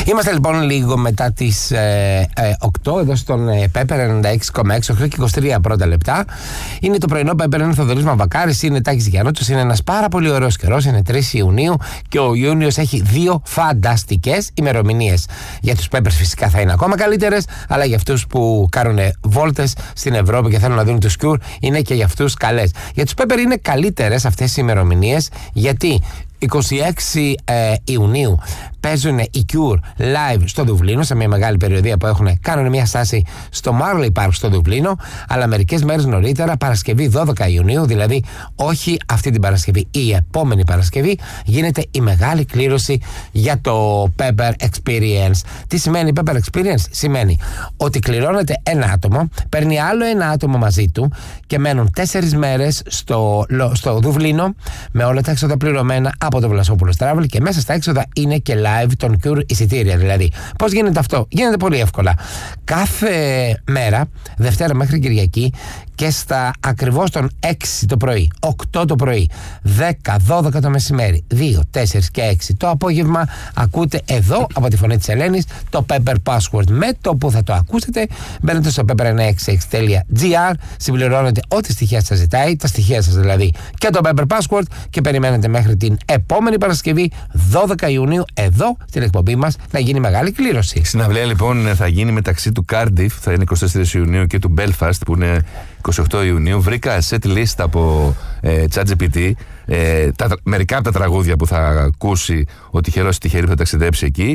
Είμαστε λοιπόν λίγο μετά τις 8 εδώ στον Pepper 96,6, 8 και 23 πρώτα λεπτά. Είναι το πρωινό Pepper, είναι ο Θοδωρής Μαυροκάρης, είναι Τάκης Γιαννότσος, είναι ένας πάρα πολύ ωραίος καιρός, είναι 3 Ιουνίου και ο Ιούνιος έχει 2 φανταστικές ημερομηνίες. Για τους Peppers φυσικά θα είναι ακόμα καλύτερες, αλλά για αυτούς που κάνουν βόλτες στην Ευρώπη και θέλουν να δουν τους Cure, είναι και για αυτούς καλές. Για τους Pepper είναι καλύτερες αυτές οι ημερομηνίες, γιατί 26 Ιουνίου παίζουν οι Cure live στο Δουβλίνο, σε μια μεγάλη περιοδία που κάνουν μια στάση στο Marley Park στο Δουβλίνο, αλλά μερικές μέρες νωρίτερα, Παρασκευή 12 Ιουνίου, δηλαδή όχι αυτή την Παρασκευή, η επόμενη Παρασκευή, γίνεται η μεγάλη κλήρωση για το Pepper Experience. Τι σημαίνει Pepper Experience? Σημαίνει ότι κληρώνεται ένα άτομο, παίρνει άλλο ένα άτομο μαζί του και μένουν 4 μέρες στο Δουβλίνο με όλα τα έξοδα πληρωμένα από το Βλασόπουλος Travel, και μέσα στα έξοδα είναι και live των Cure εισιτήρια. Δηλαδή, πώς γίνεται αυτό? Γίνεται πολύ εύκολα. Κάθε μέρα, Δευτέρα μέχρι Κυριακή, και στα ακριβώς των 6 το πρωί, 8 το πρωί, 10, 12 το μεσημέρι, 2, 4 και 6 το απόγευμα, ακούτε εδώ από τη Φωνή της Ελένης το Pepper Password. Με το που θα το ακούσετε, μπαίνετε στο pepper966.gr, συμπληρώνετε ό,τι στοιχεία σας ζητάει, τα στοιχεία σας δηλαδή και το Pepper Password, και περιμένετε μέχρι την επόμενη Παρασκευή 12 Ιουνίου εδώ στην εκπομπή μας να γίνει μεγάλη κλήρωση. Η συναυλία λοιπόν θα γίνει μεταξύ του Cardiff, θα είναι 24 Ιουνίου, και του Belfast που είναι 28 Ιουνίου. Βρήκα set list από ChatGPT, μερικά από τα τραγούδια που θα ακούσει ο τυχερός ή τυχερή που θα ταξιδέψει εκεί,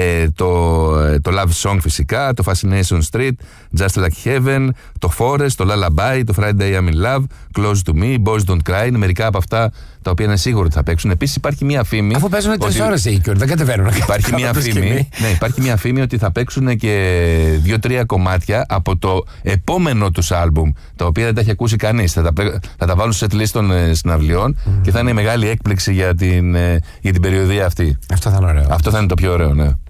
το Love Song φυσικά, το Fascination Street, Just Like Heaven, το Forest, το Lullaby, το Friday I'm in Love, Close to Me, Boys Don't Cry. Είναι μερικά από αυτά τα οποία είναι σίγουρο ότι θα παίξουν. Επίσης υπάρχει μια φήμη. Αφού παίζουν 3 ώρες οι Cure, δεν κατεβαίνουν. Υπάρχει μια φήμη ότι θα παίξουν και 2-3 κομμάτια από το επόμενο τους άλμπουμ, τα οποία δεν τα έχει ακούσει κανείς. Θα τα βάλουν σε set list των συναυλιών και θα είναι μεγάλη έκπληξη για την περιοδία αυτή. Αυτό θα είναι ωραίο. Αυτό θα είναι το πιο ωραίο, ναι.